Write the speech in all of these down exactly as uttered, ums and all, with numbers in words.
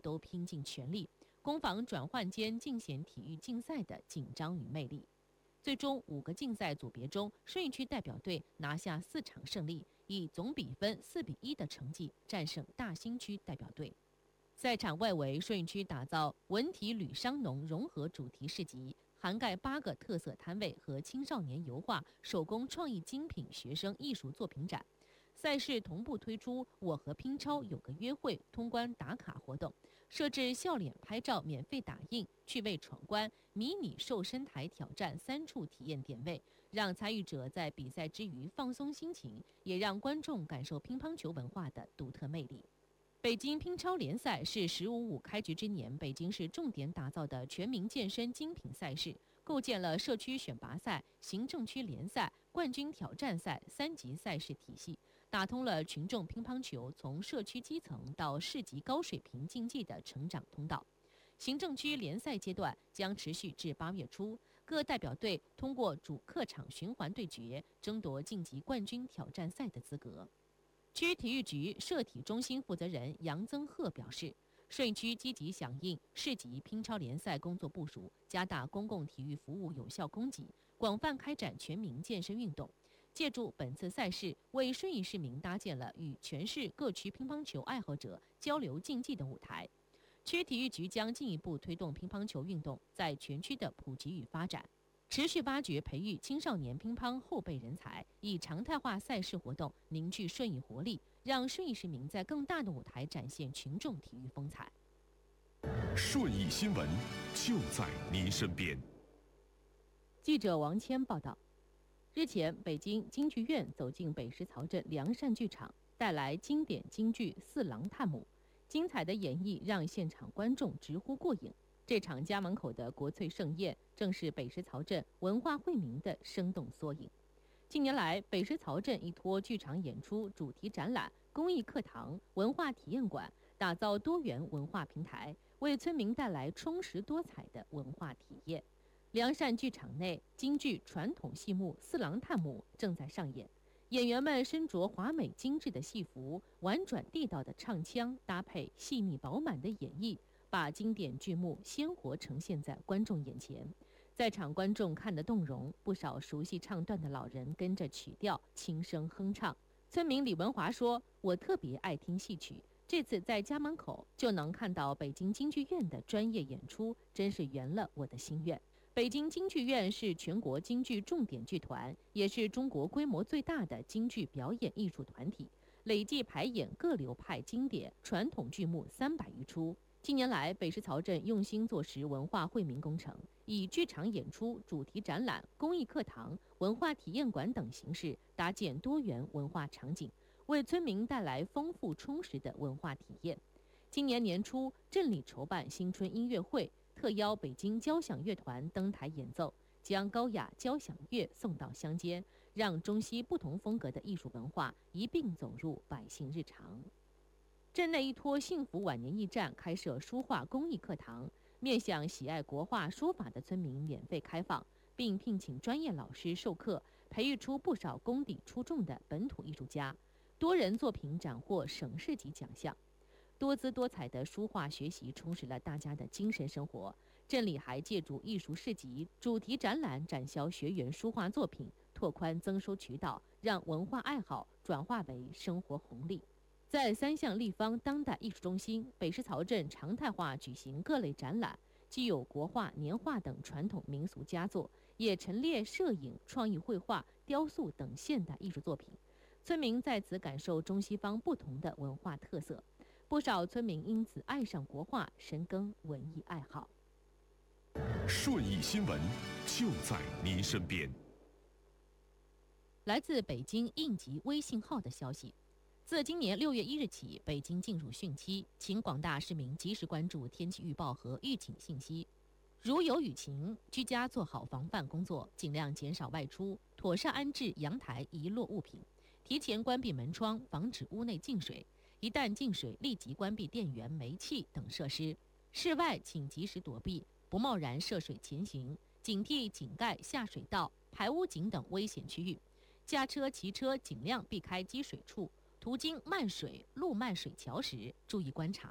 都拼尽全力，攻防转换间尽显体育竞赛的紧张与魅力。最终五个竞赛组别中，顺义区代表队拿下四场胜利，以总比分四比一的成绩战胜大兴区代表队。赛场外围，顺义区打造文体旅商农融合主题市集，涵盖八个特色摊位和青少年油画、手工创意精品学生艺术作品展。赛事同步推出“我和拼超有个约会”通关打卡活动，设置笑脸拍照免费打印、趣味闯关、迷你瘦身台挑战三处体验点位，让参与者在比赛之余放松心情，也让观众感受乒乓球文化的独特魅力。北京乒超联赛是“十五五”开局之年北京市重点打造的全民健身精品赛事，构建了社区选拔赛、行政区联赛、冠军挑战赛三级赛事体系，打通了群众乒乓球从社区基层到市级高水平竞技的成长通道。行政区联赛阶段将持续至八月初，各代表队通过主客场循环对决，争夺晋级冠军挑战赛的资格。区体育局社体中心负责人杨增鹤表示，顺义区积极响应市级乒超联赛工作部署，加大公共体育服务有效供给，广泛开展全民健身运动。借助本次赛事，为顺义市民搭建了与全市各区乒乓球爱好者交流竞技的舞台。区体育局将进一步推动乒乓球运动在全区的普及与发展，持续挖掘培育青少年乒乓后备人才，以常态化赛事活动凝聚顺义活力，让顺义市民在更大的舞台展现群众体育风采。 顺义新闻就在您身边。 记者王谦报道，日前，北京京剧院走进北石槽镇良善剧场，带来经典京剧《四郎探母》，精彩的演绎让现场观众直呼过瘾。这场家门口的国粹盛宴，正是北石槽镇文化惠民的生动缩影。近年来，北石槽镇依托剧场演出、主题展览、公益课堂、文化体验馆，打造多元文化平台，为村民带来充实多彩的文化体验。良善剧场内，京剧传统戏目《四郎探母》正在上演，演员们身着华美精致的戏服，婉转地道的唱腔，搭配细腻饱满的演绎，把经典剧目鲜活呈现在观众眼前。在场观众看得动容，不少熟悉唱段的老人跟着曲调轻声哼唱。村民李文华说：“我特别爱听戏曲，这次在家门口就能看到北京京剧院的专业演出，真是圆了我的心愿。”北京京剧院是全国京剧重点剧团，也是中国规模最大的京剧表演艺术团体，累计排演各流派经典传统剧目三百余出。近年来，北石槽镇用心做实文化惠民工程，以剧场演出、主题展览、公益课堂、文化体验馆等形式搭建多元文化场景，为村民带来丰富充实的文化体验。今年年初，镇里筹办新春音乐会，特邀北京交响乐团登台演奏，将高雅交响乐送到乡间，让中西不同风格的艺术文化一并走入百姓日常。镇内依托幸福晚年驿站开设书画公益课堂，面向喜爱国画书法的村民免费开放，并聘请专业老师授课，培育出不少功底出众的本土艺术家，多人作品斩获省市级奖项。多姿多彩的书画学习充实了大家的精神生活。镇里还借助艺术市集、主题展览展销学员书画作品，拓宽增收渠道，让文化爱好转化为生活红利。在三项立方当代艺术中心，北石槽镇常态化举行各类展览，既有国画、年画等传统民俗佳作，也陈列摄影、创意绘画、雕塑等现代艺术作品。村民在此感受中西方不同的文化特色，不少村民因此爱上国画，深耕文艺爱好。 顺义新闻就在您身边。 来自北京应急微信号的消息，自今年六月一日起，北京进入汛期，请广大市民及时关注天气预报和预警信息。如有雨情，居家做好防范工作，尽量减少外出，妥善安置阳台遗落物品，提前关闭门窗，防止屋内进水。一旦进水，立即关闭电源、煤气等设施。室外请及时躲避，不贸然涉水前行，警惕井盖、下水道、排污井等危险区域。驾车、骑车尽量避开积水处，途经漫水、路漫水桥时，注意观察。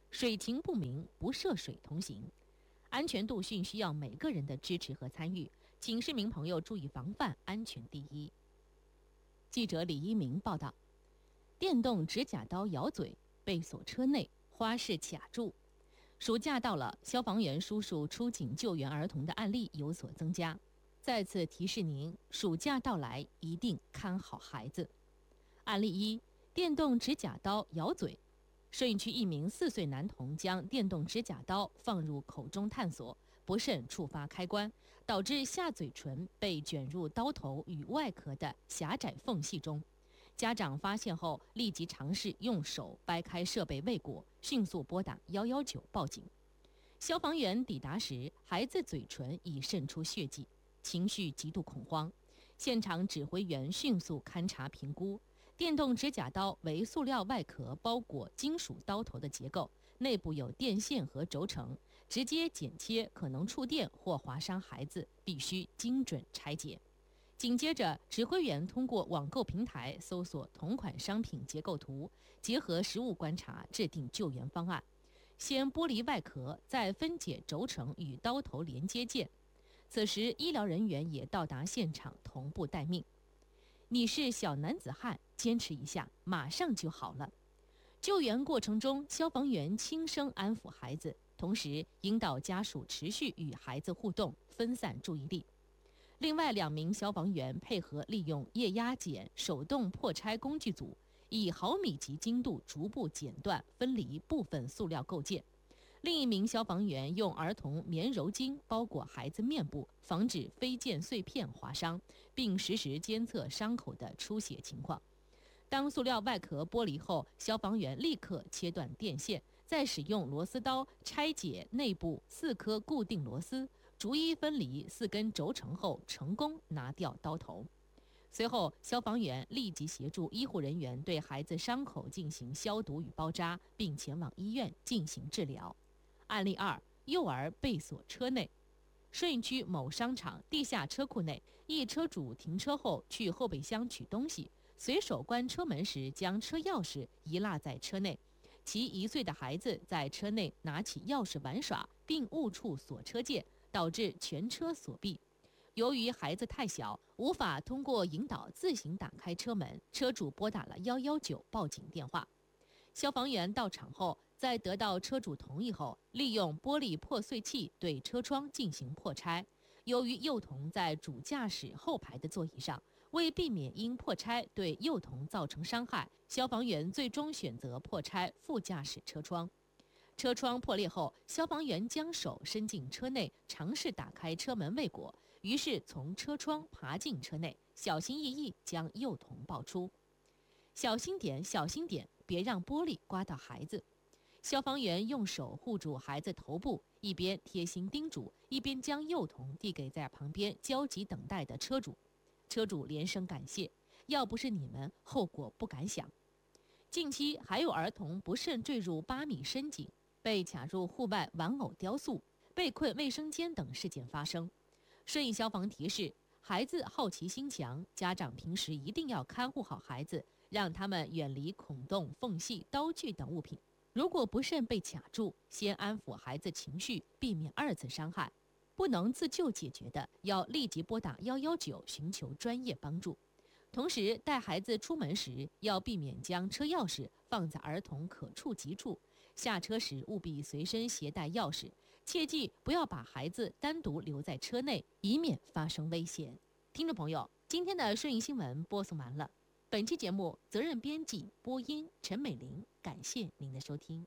水情不明，不涉水同行。安全度训需要每个人的支持和参与，请市民朋友注意防范，安全第一。记者李一鸣报道：电动指甲刀咬嘴，被锁车内，花式卡住。暑假到了，消防员叔叔出警救援儿童的案例有所增加。再次提示您，暑假到来一定看好孩子。案例一：电动指甲刀咬嘴。顺义区一名四岁男童将电动指甲刀放入口中探索，不慎触发开关，导致下嘴唇被卷入刀头与外壳的狭窄缝隙中。家长发现后，立即尝试用手掰开设备未果，迅速拨打一一九报警。消防员抵达时，孩子嘴唇已渗出血迹，情绪极度恐慌。现场指挥员迅速勘查评估。电动指甲刀为塑料外壳包裹金属刀头的结构，内部有电线和轴承，直接剪切可能触电或划伤孩子，必须精准拆解。紧接着，指挥员通过网购平台搜索同款商品结构图，结合实物观察，制定救援方案。先剥离外壳，再分解轴承与刀头连接件。此时，医疗人员也到达现场，同步待命。你是小男子汉，坚持一下，马上就好了。救援过程中，消防员轻声安抚孩子，同时引导家属持续与孩子互动，分散注意力。另外两名消防员配合利用液压剪手动破拆工具组，以毫米级精度逐步剪断分离部分塑料构件。另一名消防员用儿童棉柔巾包裹孩子面部，防止飞溅碎片划伤，并实时监测伤口的出血情况。当塑料外壳剥离后，消防员立刻切断电线，再使用螺丝刀拆解内部四颗固定螺丝，逐一分离四根轴承后，成功拿掉刀头。随后，消防员立即协助医护人员对孩子伤口进行消毒与包扎，并前往医院进行治疗。案例二：幼儿被锁车内。顺义区某商场地下车库内，一车主停车后去后备箱取东西，随手关车门时将车钥匙遗落在车内。其一岁的孩子在车内拿起钥匙玩耍，并误触锁车键，导致全车锁闭。由于孩子太小，无法通过引导自行打开车门，车主拨打了一一九报警电话。消防员到场后，在得到车主同意后，利用玻璃破碎器对车窗进行破拆。由于幼童在主驾驶后排的座椅上，为避免因破拆对幼童造成伤害，消防员最终选择破拆副驾驶车窗。车窗破裂后，消防员将手伸进车内，尝试打开车门未果，于是从车窗爬进车内，小心翼翼将幼童抱出。小心点，小心点，别让玻璃刮到孩子。消防员用手护住孩子头部，一边贴心叮嘱，一边将幼童递给在旁边焦急等待的车主。车主连声感谢，要不是你们，后果不敢想。近期还有儿童不慎坠入八米深井，被卡入户外玩偶雕塑，被困卫生间等事件发生。顺义消防提示：孩子好奇心强，家长平时一定要看护好孩子，让他们远离孔洞、缝隙、刀具等物品。如果不慎被卡住，先安抚孩子情绪，避免二次伤害。不能自救解决的，要立即拨打一一九寻求专业帮助。同时，带孩子出门时，要避免将车钥匙放在儿童可触及处。下车时务必随身携带钥匙，切记不要把孩子单独留在车内，以免发生危险。听众朋友，今天的顺义新闻播送完了。本期节目责任编辑播音陈美玲，感谢您的收听。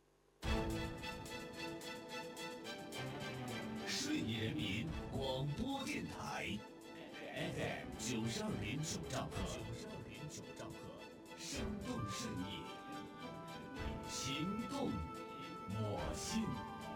顺义人民广播电台 F M 九十二点九兆赫，九十二点九兆赫，生动顺义，行动我心。